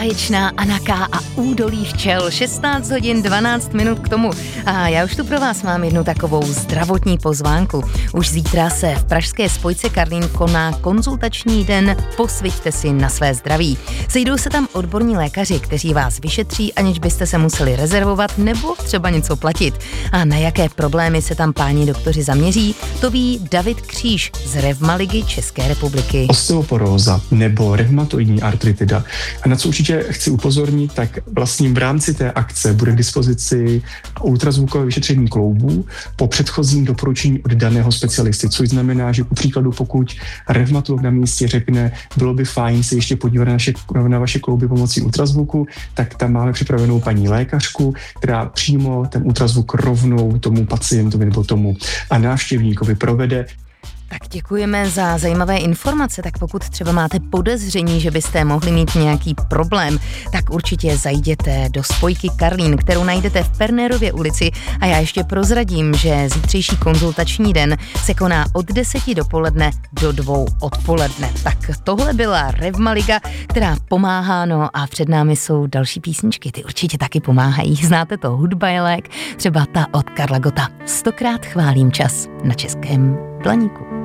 Báječná Anaka a údolí včel, 16 hodin 12 minut k tomu. A já už tu pro vás mám jednu takovou zdravotní pozvánku. Už zítra se v pražské spojce Karlín koná konzultační den Posviťte si na své zdraví. Sejdou se tam odborní lékaři, kteří vás vyšetří, aniž byste se museli rezervovat nebo třeba něco platit. A na jaké problémy se tam páni doktoři zaměří, to ví David Kříž z Revmaligy České republiky. Osteoporóza nebo revmatoidní artritida. A na co určitě chci upozornit, tak vlastně v rámci té akce bude k dispozici ultrazvukové vyšetření kloubů po předchozím doporučení od daného specialisty, což znamená, že ku příkladu, pokud revmatolog na místě řekne, bylo by fajn se ještě podívat na vaše klouby pomocí ultrazvuku, tak tam máme připravenou paní lékařku, která přímo ten ultrazvuk rovnou tomu pacientovi nebo tomu a návštěvníkovi provede. Tak děkujeme za zajímavé informace, tak pokud třeba máte podezření, že byste mohli mít nějaký problém, tak určitě zajděte do spojky Karlín, kterou najdete v Pernérově ulici a já ještě prozradím, že zítřejší konzultační den se koná od 10 dopoledne do 2 odpoledne. Tak tohle byla Revmaliga, která pomáhá, no a před námi jsou další písničky, ty určitě taky pomáhají. Znáte to, hudba je lék, třeba ta od Karla Gotta. 100krát chválím čas na Českém Blaníku.